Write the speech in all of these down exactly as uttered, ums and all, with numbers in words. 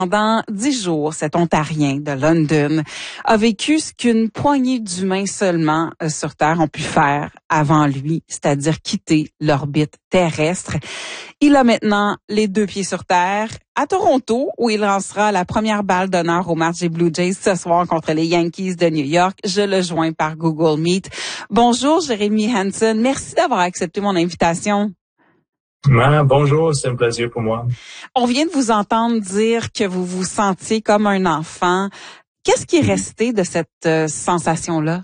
Pendant dix jours, cet Ontarien de London a vécu ce qu'une poignée d'humains seulement euh, sur Terre ont pu faire avant lui, c'est-à-dire quitter l'orbite terrestre. Il a maintenant les deux pieds sur Terre à Toronto, où il lancera la première balle d'honneur au match des Blue Jays ce soir contre les Yankees de New York. Je le joins par Google Meet. Bonjour, Jeremy Hansen. Merci d'avoir accepté mon invitation. Ah, bonjour, c'est un plaisir pour moi. On vient de vous entendre dire que vous vous sentiez comme un enfant. Qu'est-ce qui est resté de cette euh, sensation-là?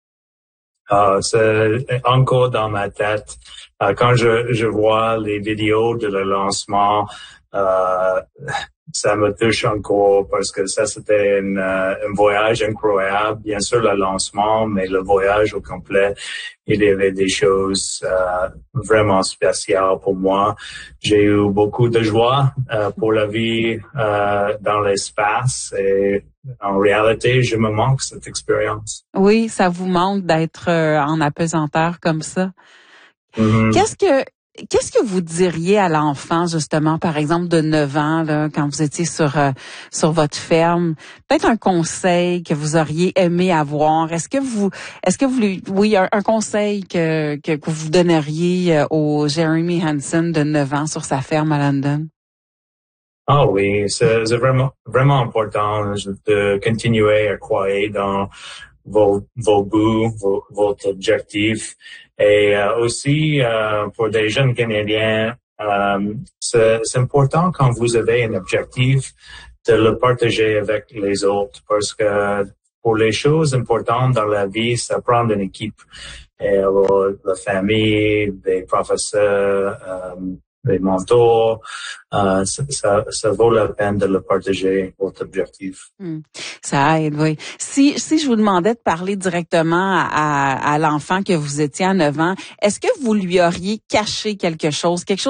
Ah, c'est encore dans ma tête. Euh, quand je, je vois les vidéos de le lancement, euh, ça me touche encore parce que ça, c'était une, euh, un voyage incroyable. Bien sûr, le lancement, mais le voyage au complet, il y avait des choses euh, vraiment spéciales pour moi. J'ai eu beaucoup de joie euh, pour la vie euh, dans l'espace et en réalité, je me manque cette expérience. Oui, ça vous manque d'être euh, en apesanteur comme ça. Mm-hmm. Qu'est-ce que Qu'est-ce que vous diriez à l'enfant, justement, par exemple, de neuf ans, là, quand vous étiez sur euh, sur votre ferme? Peut-être un conseil que vous auriez aimé avoir. Est-ce que vous, est-ce que vous lui, oui, un, un conseil que, que que vous donneriez euh, au Jeremy Hansen de neuf ans sur sa ferme à London? Ah oui, c'est, c'est vraiment vraiment important de continuer à croire dans vos vos buts, vos, votre objectif. Et euh, aussi, euh, pour des jeunes Canadiens, euh, c'est, c'est important quand vous avez un objectif de le partager avec les autres parce que pour les choses importantes dans la vie, ça prend une équipe. Et alors, la famille, les professeurs, euh, les mentors, euh, ça, ça, ça vaut la peine de le partager, votre objectif. Hmm. Ça aide, oui. Si, si je vous demandais de parler directement à, à l'enfant que vous étiez à neuf ans, est-ce que vous lui auriez caché quelque chose, quelque chose